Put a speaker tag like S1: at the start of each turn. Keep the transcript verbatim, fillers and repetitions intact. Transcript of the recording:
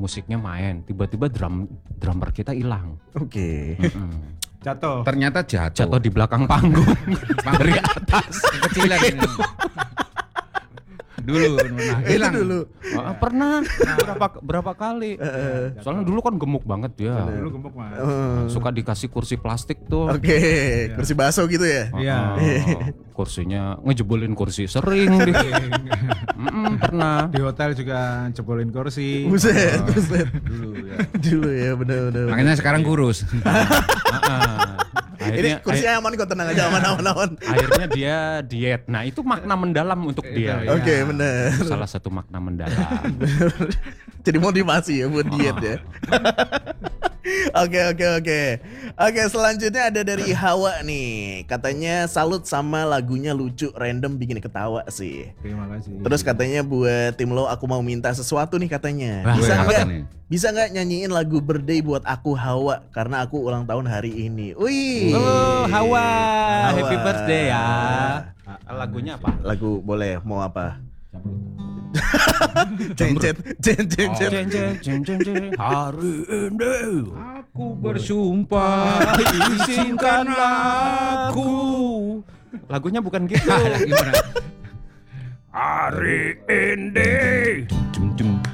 S1: musiknya main, tiba-tiba drum drummer kita hilang.
S2: Oke.
S1: Mm-mm.
S3: Jatuh.
S4: Ternyata jatuh.
S1: Jatuh di belakang panggung dari atas.
S4: Kecilan ini. Dulu pernah
S2: Itu
S4: hilang.
S2: dulu.
S1: Ah, pernah berapa berapa kali. Soalnya dulu kan gemuk banget dia.
S3: Dulu gemuk mah.
S2: Eh,
S1: Suka dikasih kursi plastik tuh.
S2: Oke, kursi baso gitu ya.
S3: Iya.
S1: Ah, kursinya ngejebolin kursi sering deh. Mm-mm, pernah.
S3: Di hotel juga jebolin kursi.
S2: Buset, buset.
S3: Dulu ya.
S2: Dulu ya, benar-benar.
S4: Makanya sekarang kurus.
S1: Ah,
S2: Ini
S1: akhirnya,
S2: kursi aman kok, tenang aja, aman aman aman.
S1: akhirnya dia diet. Nah itu makna mendalam untuk dia.
S3: Itu,
S2: Oke,
S3: ya.
S2: benar.
S1: Itu salah satu makna mendalam.
S2: Jadi motivasi ya buat diet ya. Oke oke oke. Oke, selanjutnya ada dari Hawa nih. Katanya salut sama lagunya lucu, random, bikin ketawa sih.
S3: Terima kasih.
S2: Terus katanya buat tim lo, aku mau minta sesuatu nih katanya.
S1: Wah,
S2: Bisa
S4: apa
S2: nggak?
S4: nih?
S2: Bisa nggak nyanyiin lagu birthday buat aku Hawa karena aku ulang tahun hari ini. Wih.
S1: Oh Hawa,
S2: Hawa.
S1: happy birthday ya. Lagunya apa?
S2: Lagu boleh, mau apa? Cencet, cencet,
S1: Jeng
S2: cencet.
S1: jeng jeng jeng jeng. Hari ini
S4: Aku bersumpah,
S1: izinkan aku. Lagunya bukan gitu.
S4: Gimana?
S1: Hari ini